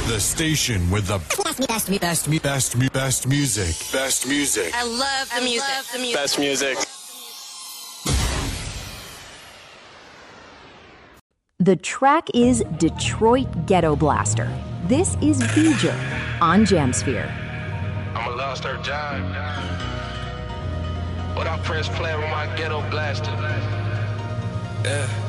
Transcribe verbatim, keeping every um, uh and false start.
The station with the best, me, best, me, best, me, best, me, best music. Best music. I love the I music. love the music. Best music. The track is Detroit Ghetto Blaster. This is Beeger on Jamsphere. I'm a lost her job. But I press play with my ghetto blaster. Yeah.